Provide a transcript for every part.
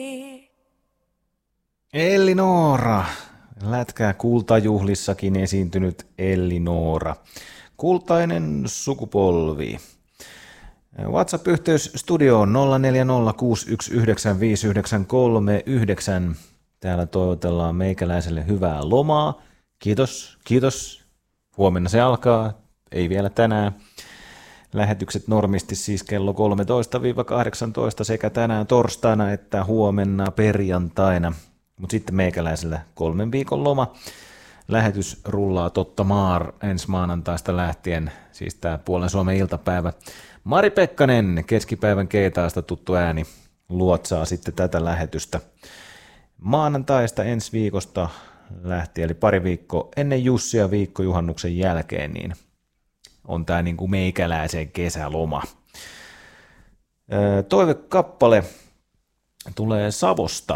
Elli-Noora. Lätkää kultajuhlissakin esiintynyt Elli-Noora. Kultainen sukupolvi. WhatsApp-yhteys studioon 0406195939. Täällä toivotellaan meikäläiselle hyvää lomaa. Kiitos, kiitos. Huomenna se alkaa, ei vielä tänään. Lähetykset normisti siis kello 13-18 sekä tänään torstaina että huomenna perjantaina. Mutta sitten meikäläisellä 3 viikon loma. Lähetys rullaa totta maar ensi maanantaista lähtien, siis tää Puolen Suomen iltapäivä. Mari Pekkanen, keskipäivän keitaasta tuttu ääni, luotsaa sitten tätä lähetystä. Maanantaista ensi viikosta lähtien, eli pari viikkoa ennen Jussia viikko juhannuksen jälkeen, niin on tää niinku meikäläisen kesäloma. Toivekappale tulee Savosta.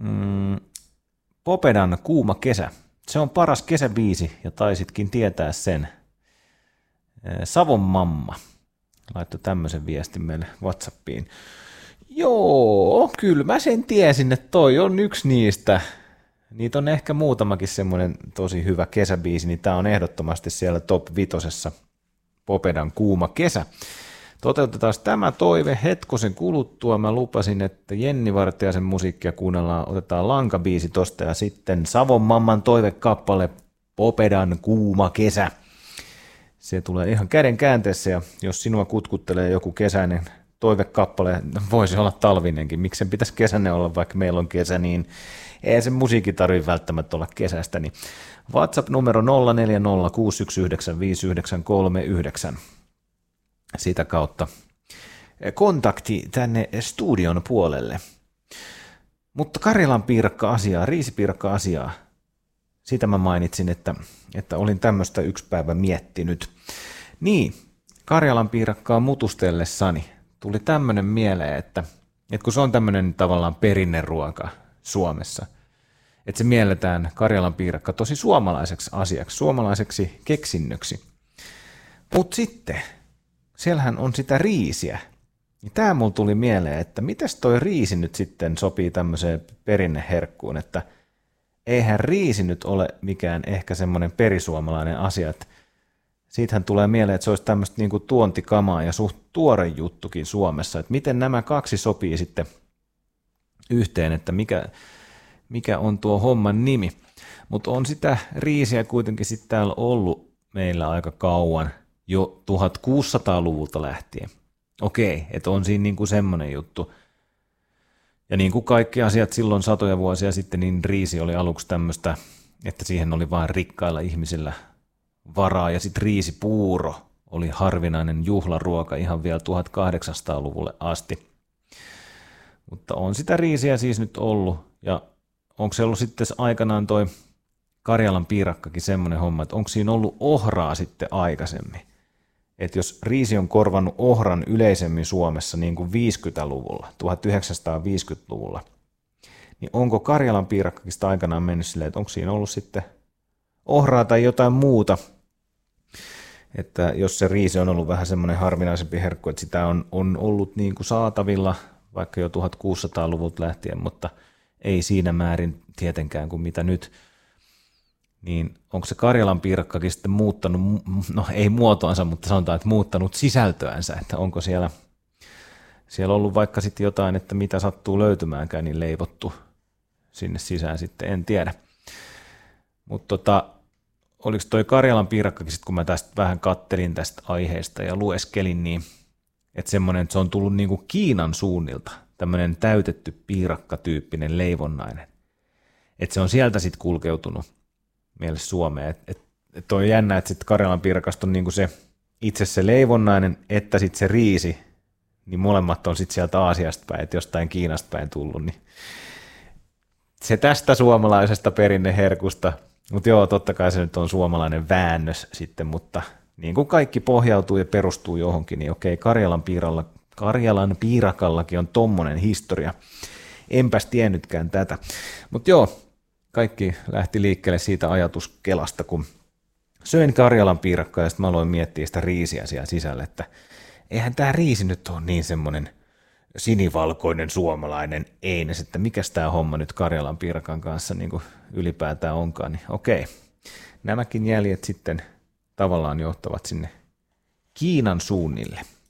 Popedan Kuuma kesä. Se on paras kesäbiisi ja taisitkin tietää sen. Savon mamma laittoi tämmöisen viestin meille WhatsAppiin. Joo, kyllä mä sen tiesin, että toi on yksi niistä. Niitä on ehkä muutamakin semmoinen tosi hyvä kesäbiisi, niin tää on ehdottomasti siellä top 5. Popedan Kuuma kesä. Toteutetaan tämä toive hetkosen kuluttua. Mä lupasin, että Jenni Vartiaisen musiikkia kuunnellaan, otetaan lankabiisi tosta ja sitten Savon mamman toivekappale Popedan Kuuma kesä. Se tulee ihan käden käänteessä ja jos sinua kutkuttelee joku kesäinen toivekappale, voisi olla talvinenkin. Miksi sen pitäisi kesäinen olla, vaikka meillä on kesä, niin ei se musiikki tarvitse välttämättä olla kesästä. Niin WhatsApp-numero 0406195939. Sitä kautta kontakti tänne studion puolelle. Mutta Karjalan piirakka-asiaa, riisipiirakka-asiaa, sitä mä mainitsin, että olin tämmöistä yksi päivä miettinyt. Niin, Karjalan piirakkaa mutustellessani tuli tämmöinen mieleen, että kun se on tämmöinen tavallaan perinneruoka Suomessa, että se mielletään Karjalan piirakka tosi suomalaiseksi asiaksi, suomalaiseksi keksinnöksi. Mutta sitten siellähän on sitä riisiä. Ja tää mulla tuli mieleen, että mitäs toi riisi nyt sitten sopii tämmöiseen perinneherkkuun, että eihän riisi nyt ole mikään ehkä semmoinen perisuomalainen asia, että siitähän tulee mieleen, että se olisi tämmöistä niinku tuontikamaa ja suht tuore juttukin Suomessa, että miten nämä kaksi sopii sitten yhteen, että mikä on tuo homman nimi. Mutta on sitä riisiä kuitenkin sitten täällä ollut meillä aika kauan, jo 1600-luvulta lähtien. Okei, että on siinä niinku semmoinen juttu. Ja niin kuin kaikki asiat silloin satoja vuosia sitten, niin riisi oli aluksi tämmöistä, että siihen oli vain rikkailla ihmisillä varaa. Ja sitten riisipuuro oli harvinainen juhlaruoka ihan vielä 1800-luvulle asti. Mutta on sitä riisiä siis nyt ollut. Ja onko se ollut sitten aikanaan toi Karjalan piirakkakin semmoinen homma, että onko siinä ollut ohraa sitten aikaisemmin? Että jos riisi on korvannut ohran yleisemmin Suomessa niin kuin 50-luvulla, 1950-luvulla, niin onko Karjalan piirakkakin sitä aikanaan mennyt silleen, että onko siinä ollut sitten ohraa tai jotain muuta, että jos se riisi on ollut vähän semmoinen harvinaisempi herkku, että sitä on ollut niin kuin saatavilla vaikka jo 1600-luvulta lähtien, mutta ei siinä määrin tietenkään kuin mitä nyt, niin onko se Karjalan piirakkakin sitten muuttanut, no ei muotoansa, mutta sanotaan, että muuttanut sisältöänsä, että onko siellä ollut vaikka sitten jotain, että mitä sattuu löytymäänkään, niin leivottu sinne sisään sitten, en tiedä. Mutta oliko toi Karjalan piirakkakin sitten, kun mä tästä vähän kattelin tästä aiheesta ja lueskelin, niin että semmoinen, että se on tullut niin kuin Kiinan suunnilta, tämmöinen täytetty piirakkatyyppinen leivonnainen, että se on sieltä sitten kulkeutunut meille Suomeen. Että on jännä, että sitten Karjalan piirakasta on niinku se itse se leivonnainen, että sitten se riisi, niin molemmat on sitten sieltä Aasiasta päin, että jostain Kiinasta päin tullut. Niin se tästä suomalaisesta perinneherkusta, mutta joo, totta kai se nyt on suomalainen väännös sitten, mutta niin kuin kaikki pohjautuu ja perustuu johonkin, niin okei, Karjalan piirakallakin on tommonen historia. Enpäs tiennytkään tätä. Mutta joo, kaikki lähti liikkeelle siitä ajatuskelasta, kun söin Karjalan piirakkaa ja sitten mä aloin miettiä sitä riisiä siellä sisällä, että eihän tämä riisi nyt ole niin semmoinen sinivalkoinen suomalainen Eines, että mikäs tämä homma nyt Karjalan piirakan kanssa niin kuin ylipäätään onkaan, niin okei. Nämäkin jäljet sitten tavallaan johtavat sinne Kiinan suunnille.